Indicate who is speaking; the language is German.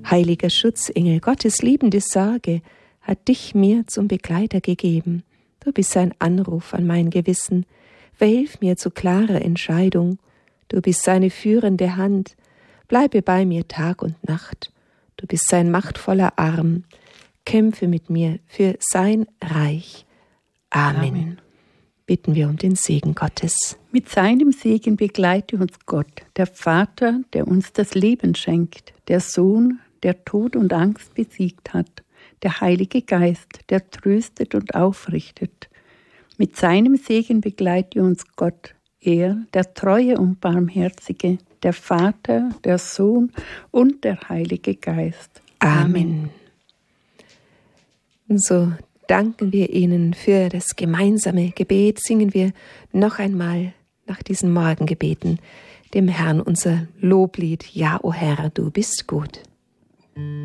Speaker 1: Heiliger Schutzengel, Gottes liebende Sorge hat dich mir zum Begleiter gegeben. Du bist ein Anruf an mein Gewissen. Verhilf mir zu klarer Entscheidung. Du bist seine führende Hand. Bleibe bei mir Tag und Nacht. Du bist sein machtvoller Arm. Kämpfe mit mir für sein Reich. Amen. Bitten wir um den Segen Gottes.
Speaker 2: Mit seinem Segen begleite uns Gott, der Vater, der uns das Leben schenkt, der Sohn, der Tod und Angst besiegt hat, der Heilige Geist, der tröstet und aufrichtet. Mit seinem Segen begleite uns Gott, er, der Treue und Barmherzige, der Vater, der Sohn und der Heilige Geist.
Speaker 1: Amen. Und so danken wir Ihnen für das gemeinsame Gebet. Singen wir noch einmal nach diesen Morgengebeten dem Herrn unser Loblied. Ja, o Herr, du bist gut.